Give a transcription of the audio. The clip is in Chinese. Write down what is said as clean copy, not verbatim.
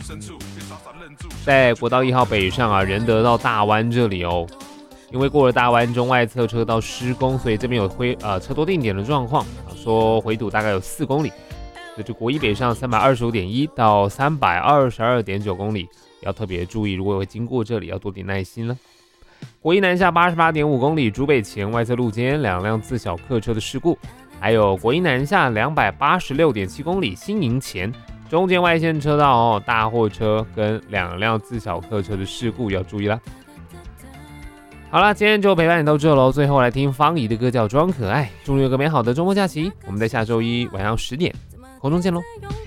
在国道1号北上啊，仁德到大湾这里哦，因为过了大湾中外侧车道施工，所以这边有车多定点的状况，说回堵大概有4公里。所以这国一北上325.1到322.9公里，要特别注意，如果会经过这里，要多点耐心了。国一南下88.5公里，竹北前外侧路肩2辆自小客车的事故，还有国一南下286.7公里，新营前中间外线车道哦，大货车跟2辆自小客车的事故要注意啦。好啦，今天就陪伴你到这喽。最后来听方怡的歌叫《装可爱》，祝你有个美好的周末假期。我们在下周一晚上10点空中见喽。